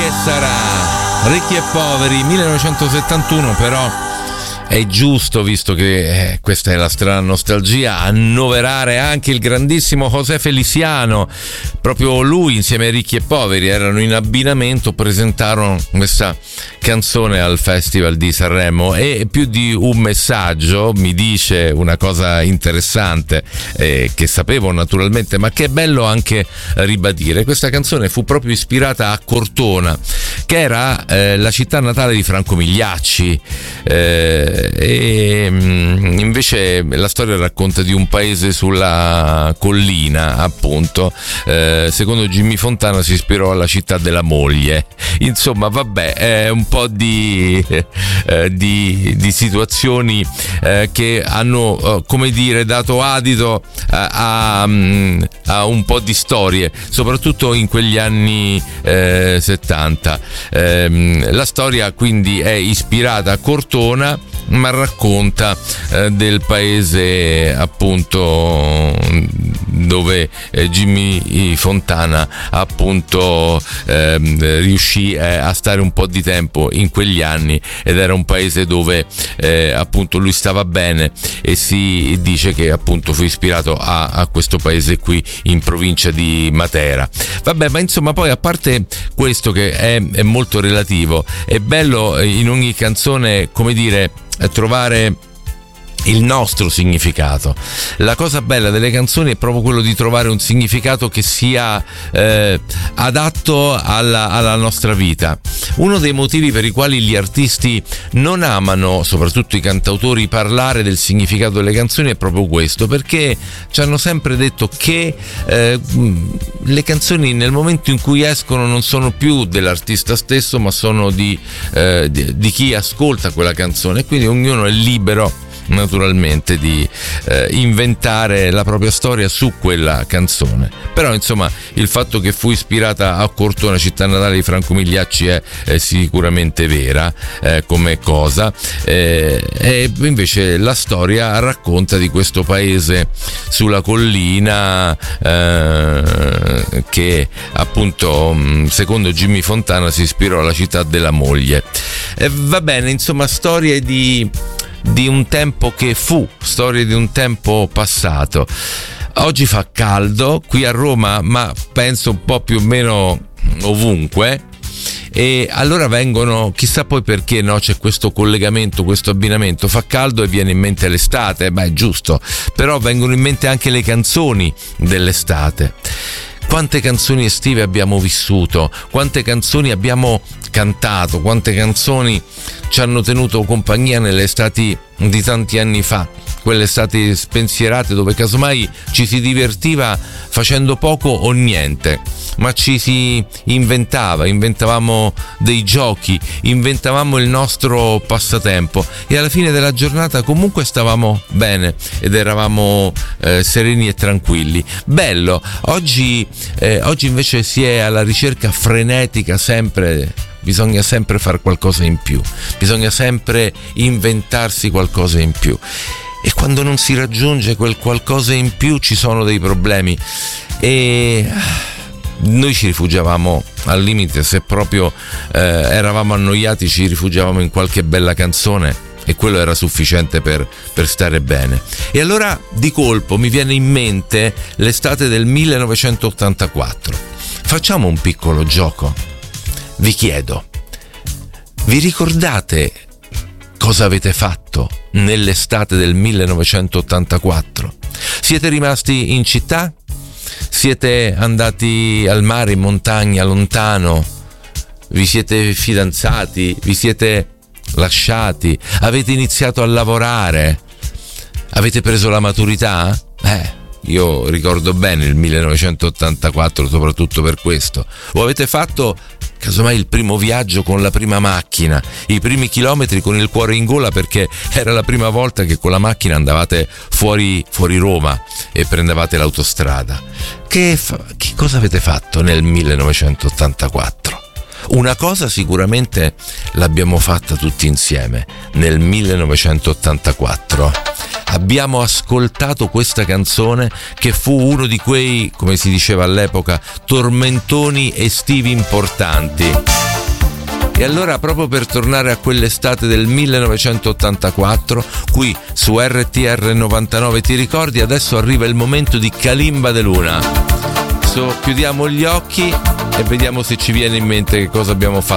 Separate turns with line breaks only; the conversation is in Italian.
sarà Ricchi e Poveri 1971, però è giusto, visto che questa è la strana nostalgia, annoverare anche il grandissimo José Feliciano. Proprio lui insieme ai Ricchi e Poveri erano in abbinamento, presentarono questa canzone al Festival di Sanremo, e più di un messaggio mi dice una cosa interessante che sapevo naturalmente, ma che è bello anche ribadire. Questa canzone fu proprio ispirata a Cortona, che era la città natale di Franco Migliacci, e invece la storia racconta di un paese sulla collina, appunto. Secondo Jimmy Fontana si ispirò alla città della moglie. Insomma, vabbè, è un po' di situazioni che hanno, come dire, dato adito a un po' di storie, soprattutto in quegli anni 70. La storia quindi è ispirata a Cortona, ma racconta del paese, appunto, dove Jimmy Fontana, appunto, riuscì a stare un po' di tempo in quegli anni, ed era un paese dove appunto lui stava bene, e si dice che appunto fu ispirato a questo paese qui in provincia di Matera. Vabbè, ma insomma, poi, a parte questo che è molto relativo, è bello in ogni canzone, come dire, trovare il nostro significato. La cosa bella delle canzoni è proprio quello di trovare un significato che sia adatto alla nostra vita. Uno dei motivi per i quali gli artisti non amano, soprattutto i cantautori, parlare del significato delle canzoni è proprio questo, perché ci hanno sempre detto che le canzoni, nel momento in cui escono, non sono più dell'artista stesso, ma sono di chi ascolta quella canzone, e quindi ognuno è libero naturalmente di inventare la propria storia su quella canzone. Però insomma, il fatto che fu ispirata a Cortona, città natale di Franco Migliacci, è sicuramente vera come cosa, e invece la storia racconta di questo paese sulla collina che, appunto, secondo Jimmy Fontana si ispirò alla città della moglie. Va bene, insomma, storie di un tempo che fu, storie di un tempo passato. Oggi fa caldo qui a Roma, ma penso un po' più o meno ovunque, e allora vengono, chissà poi perché, no, c'è questo collegamento, questo abbinamento. Fa caldo e viene in mente l'estate, beh, giusto, però vengono in mente anche le canzoni dell'estate. Quante canzoni estive abbiamo vissuto, quante canzoni abbiamo cantato, quante canzoni ci hanno tenuto compagnia nelle estati di tanti anni fa, quelle estati spensierate dove casomai ci si divertiva facendo poco o niente, ma ci si inventavamo dei giochi, inventavamo il nostro passatempo, e alla fine della giornata comunque stavamo bene ed eravamo sereni e tranquilli. Bello. Oggi invece si è alla ricerca frenetica, bisogna sempre fare qualcosa in più, bisogna sempre inventarsi qualcosa in più, e quando non si raggiunge quel qualcosa in più ci sono dei problemi, e noi ci rifugiavamo, al limite, se proprio eravamo annoiati, ci rifugiavamo in qualche bella canzone, e quello era sufficiente per stare bene. E allora di colpo mi viene in mente l'estate del 1984. Facciamo un piccolo gioco. Vi chiedo, vi ricordate cosa avete fatto nell'estate del 1984? Siete rimasti in città? Siete andati al mare, in montagna, lontano? Vi siete fidanzati? Vi siete lasciati? Avete iniziato a lavorare? Avete preso la maturità? Io ricordo bene il 1984, soprattutto per questo. O avete fatto casomai il primo viaggio con la prima macchina, i primi chilometri con il cuore in gola, perché era la prima volta che con la macchina andavate fuori Roma e prendevate l'autostrada. Che cosa avete fatto nel 1984? Una cosa sicuramente l'abbiamo fatta tutti insieme nel 1984. Abbiamo ascoltato questa canzone che fu uno di quei, come si diceva all'epoca, tormentoni estivi importanti. E allora, proprio per tornare a quell'estate del 1984, qui su RTR 99, ti ricordi? Adesso arriva il momento di Kalimba de Luna. Chiudiamo gli occhi e vediamo se ci viene in mente che cosa abbiamo fatto